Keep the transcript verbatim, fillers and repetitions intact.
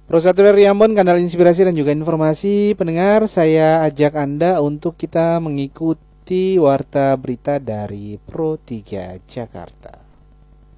Pro satu dari Ambon, kanal inspirasi dan juga informasi. Pendengar, saya ajak Anda untuk kita mengikuti warta berita dari Pro tiga Jakarta.